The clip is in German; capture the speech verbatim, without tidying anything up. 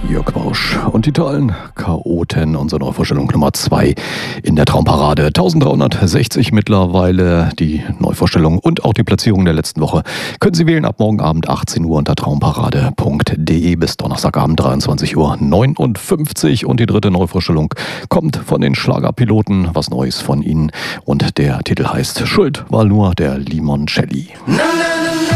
Jörg Bausch und die tollen Chaoten, unsere Neuvorstellung Nummer zwei in der Traumparade. eintausenddreihundertsechzig mittlerweile die Neuvorstellung und auch die Platzierung der letzten Woche können Sie wählen ab morgen Abend achtzehn Uhr unter traumparade punkt de bis Donnerstagabend dreiundzwanzig Uhr neunundfünfzig. Und die dritte Neuvorstellung kommt von den Schlagerpiloten, was Neues von ihnen, und der Titel heißt Schuld war nur der Limoncelli. Na, na, na.